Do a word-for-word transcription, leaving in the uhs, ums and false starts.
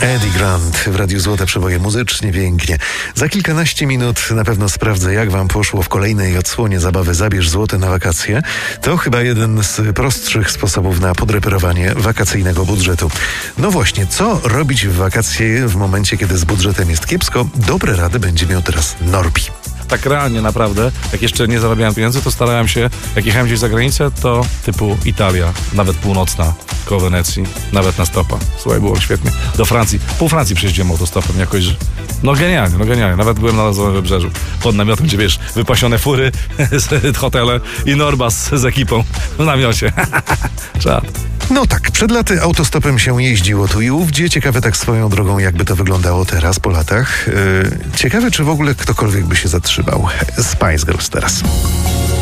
Eddie Grant w Radiu Złote Przeboje, muzycznie pięknie. Za kilkanaście minut na pewno sprawdzę, jak wam poszło w kolejnej odsłonie zabawy Zabierz Złote na wakacje. To chyba jeden z prostszych sposobów na podreperowanie wakacyjnego budżetu. No właśnie, co robić w wakacje w momencie, kiedy z budżetem jest kiepsko? Dobre rady będzie miał teraz Norbi. Tak realnie naprawdę, jak jeszcze nie zarabiałem pieniędzy, to starałem się, jak jechałem gdzieś za granicę, to typu Italia, nawet północna, koło Wenecji, nawet na stopa. Słuchaj, było świetnie. Do Francji, pół Francji przejeździłem autostopem jakoś, no genialnie, no genialnie. Nawet byłem na Lazowym Wybrzeżu, pod namiotem, gdzie wiesz, wypasione fury, hotele i Norbas z ekipą w namiocie. Czad. No tak, przed laty autostopem się jeździło tu i ówdzie. Ciekawe tak swoją drogą, jakby to wyglądało teraz po latach. Yy, ciekawe, czy w ogóle ktokolwiek by się zatrzymał. Spice Girls teraz.